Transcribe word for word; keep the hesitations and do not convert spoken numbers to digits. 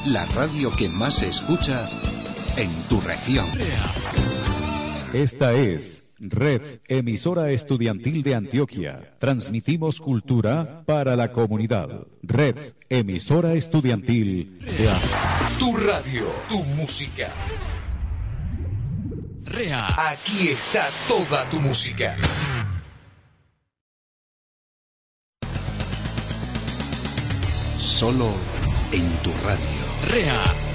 la radio que más se escucha en tu región. Esta es Red Emisora Estudiantil de Antioquia. Transmitimos cultura para la comunidad. Red Emisora Estudiantil de Antioquia. Tu radio, tu música. Rea, aquí está toda tu música. Solo en tu radio. Rea.